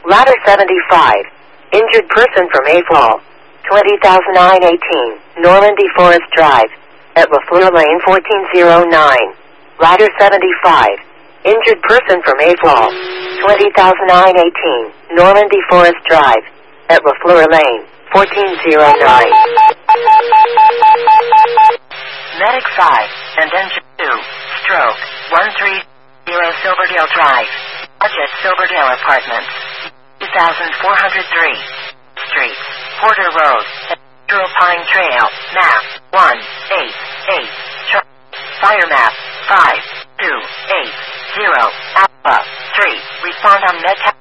Ladder 75. Injured person from AFOL. 20,918. Normandy Forest Drive. At LaFleur Lane 1409. Ladder 75. Injured person from AFOL. 20,918. Normandy Forest Drive. At LaFleur Lane 1409. Medic 5 and Engine 2. Stroke 130 Silverdale Drive. Budget Silverdale Apartments. 2403. Street. Porter Road. Central Pine Trail. Map 188. Fire map 5280. Alpha 3. Respond on Medtech.